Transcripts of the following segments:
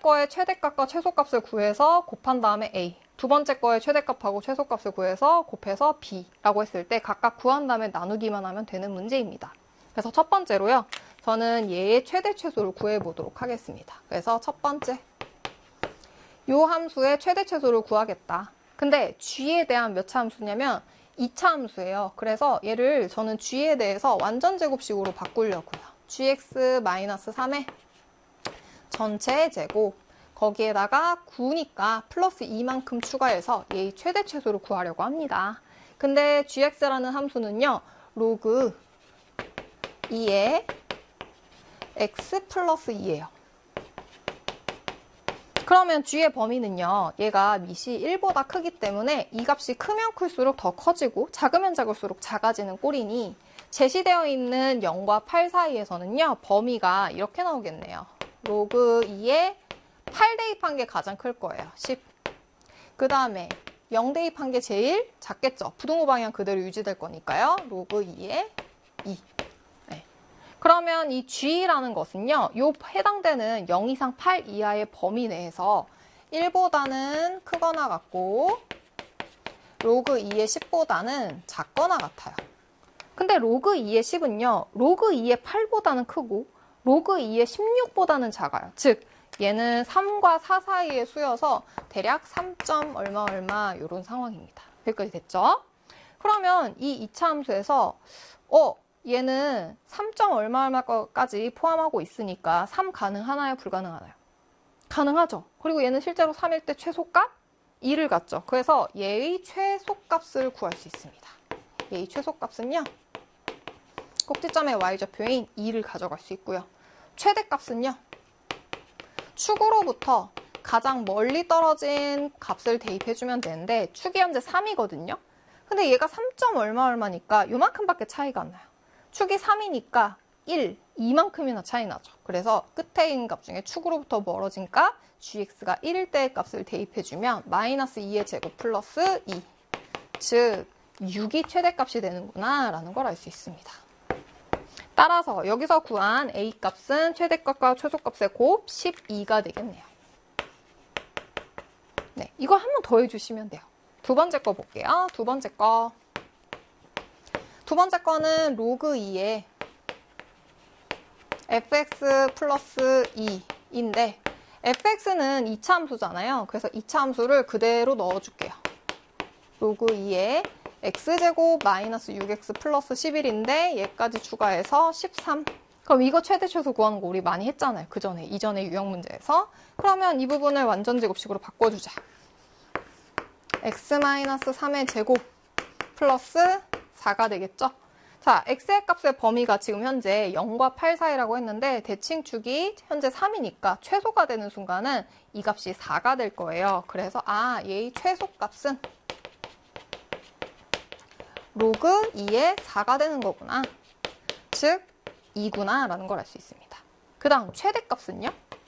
거의 최대값과 최소값을 구해서 곱한 다음에 A, 두 번째 거의 최대값하고 최소값을 구해서 곱해서 B라고 했을 때 각각 구한 다음에 나누기만 하면 되는 문제입니다. 그래서 첫 번째로요. 저는 얘의 최대 최소를 구해보도록 하겠습니다. 그래서 첫 번째, 요 함수의 최대 최소를 구하겠다. 근데 G에 대한 몇 차 함수냐면 2차 함수예요. 그래서 얘를 저는 G에 대해서 완전 제곱식으로 바꾸려고요. gx-3의 전체 제곱, 거기에다가 9니까 플러스 2만큼 추가해서 얘의 최대 최소를 구하려고 합니다. 근데 gx라는 함수는요, 로그 2의 x 플러스 2예요. 그러면 g의 범위는요, 얘가 밑이 1보다 크기 때문에 이 값이 크면 클수록 더 커지고 작으면 작을수록 작아지는 꼴이니 제시되어 있는 0과 8 사이에서는요, 범위가 이렇게 나오겠네요. 로그 2에 8 대입한 게 가장 클 거예요. 10. 그 다음에 0 대입한 게 제일 작겠죠. 부등호 방향 그대로 유지될 거니까요. 로그 2에 2. 네. 그러면 이 G라는 것은요, 요 해당되는 0 이상 8 이하의 범위 내에서 1보다는 크거나 같고 로그 2의 10보다는 작거나 같아요. 근데 로그 2의 10은요, 로그 2의 8보다는 크고 로그 2의 16보다는 작아요. 즉 얘는 3과 4 사이의 수여서 대략 3점 얼마 얼마 이런 상황입니다. 여기까지 됐죠? 그러면 이 2차 함수에서 얘는 3점 얼마 얼마까지 포함하고 있으니까 3 가능하나요? 불가능하나요? 가능하죠. 그리고 얘는 실제로 3일 때 최소값 2를 갖죠. 그래서 얘의 최소값을 구할 수 있습니다. 얘의 최소값은요, 꼭지점의 y좌표인 2를 가져갈 수 있고요. 최대값은요, 축으로부터 가장 멀리 떨어진 값을 대입해주면 되는데 축이 현재 3이거든요. 근데 얘가 3점 얼마 얼마니까 요만큼밖에 차이가 안 나요. 축이 3이니까 1, 2만큼이나 차이 나죠. 그래서 끝에 있는 값 중에 축으로부터 멀어진 값 gx가 1일 때의 값을 대입해주면 마이너스 2의 제곱 플러스 2, 즉 6이 최대값이 되는구나 라는 걸 알 수 있습니다. 따라서 여기서 구한 A값은 최대값과 최소값의 곱 12가 되겠네요. 네, 이거 한 번 더 해주시면 돼요. 두 번째 거 볼게요. 두 번째 거는 로그 2의 fx 플러스 2인데 fx는 2차 함수잖아요. 그래서 2차 함수를 그대로 넣어줄게요. 로그 2의 x제곱 마이너스 6x 플러스 11인데 얘까지 추가해서 13. 그럼 이거 최대 최소 구하는 거 우리 많이 했잖아요. 이전에 유형 문제에서. 그러면 이 부분을 완전 제곱식으로 바꿔주자. x 마이너스 3의 제곱 플러스 4가 되겠죠. 자, x의 값의 범위가 지금 현재 0과 8 사이라고 했는데 대칭축이 현재 3이니까 최소가 되는 순간은 이 값이 4가 될 거예요. 그래서 얘의 최소값은 로그 2의 4가 되는 거구나. 즉 2구나 라는 걸 알 수 있습니다. 그 다음 최대값은요?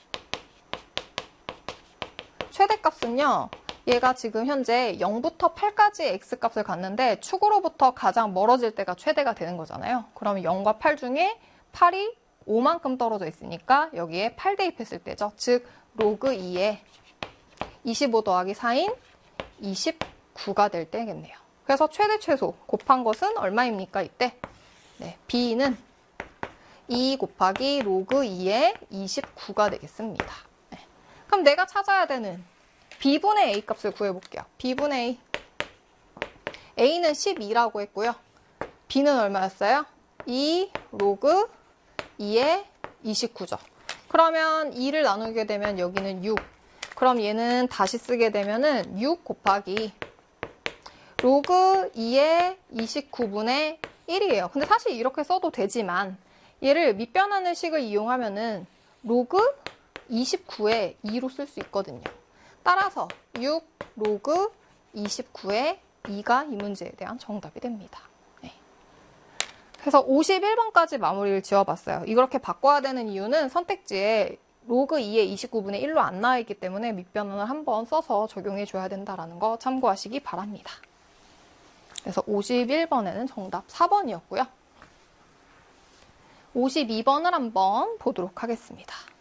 최대값은요, 얘가 지금 현재 0부터 8까지의 x값을 갖는데 축으로부터 가장 멀어질 때가 최대가 되는 거잖아요. 그러면 0과 8 중에 8이 5만큼 떨어져 있으니까 여기에 8 대입했을 때죠. 즉 로그 2의 25 더하기 4인 29가 될 때겠네요. 그래서 최대 최소 곱한 것은 얼마입니까? 이때 네, b는 2 곱하기 로그 2의 29가 되겠습니다. 네. 그럼 내가 찾아야 되는 b분의 a 값을 구해볼게요. b분의 a는 12라고 했고요. b는 얼마였어요? 2 로그 2의 29죠. 그러면 2를 나누게 되면 여기는 6. 그럼 얘는 다시 쓰게 되면은 6 곱하기 로그 2의 29분의 1이에요. 근데 사실 이렇게 써도 되지만 얘를 밑변하는 식을 이용하면은 로그 29의 2로 쓸 수 있거든요. 따라서 6 로그 29의 2가 이 문제에 대한 정답이 됩니다. 네. 그래서 51번까지 마무리를 지어봤어요. 이렇게 바꿔야 되는 이유는 선택지에 로그 2의 29분의 1로 안 나와 있기 때문에 밑변환을 한번 써서 적용해 줘야 된다는 거 참고하시기 바랍니다. 그래서 51번에는 정답 4번이었고요. 52번을 한번 보도록 하겠습니다.